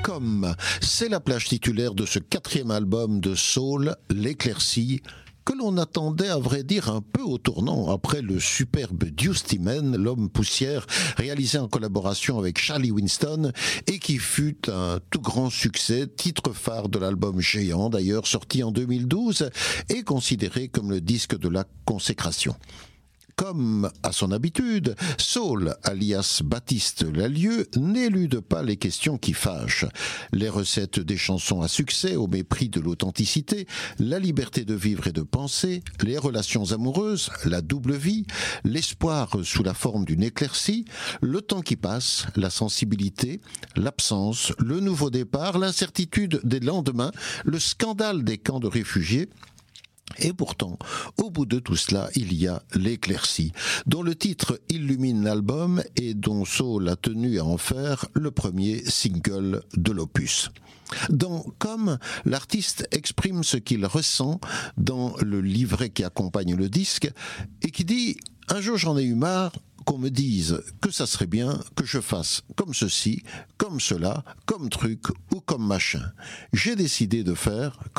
Comme, c'est la plage titulaire de ce 4e album de Soul, L'Éclaircie, que l'on attendait à vrai dire un peu au tournant après le superbe Dusty Man, l'homme poussière, réalisé en collaboration avec Charlie Winston et qui fut un tout grand succès, titre phare de l'album Géant d'ailleurs, sorti en 2012 et considéré comme le disque de la consécration. Comme à son habitude, Soul, alias Baptiste Lalieu, n'élude pas les questions qui fâchent. Les recettes des chansons à succès au mépris de l'authenticité, la liberté de vivre et de penser, les relations amoureuses, la double vie, l'espoir sous la forme d'une éclaircie, le temps qui passe, la sensibilité, l'absence, le nouveau départ, l'incertitude des lendemains, le scandale des camps de réfugiés. Et pourtant, au bout de tout cela, il y a L'Éclaircie, dont le titre illumine l'album et dont Soul a tenu à en faire le premier single de l'opus. Dans Comme, l'artiste exprime ce qu'il ressent dans le livret qui accompagne le disque et qui dit « Un jour j'en ai eu marre qu'on me dise que ça serait bien que je fasse comme ceci, comme cela, comme truc ou comme machin. J'ai décidé de faire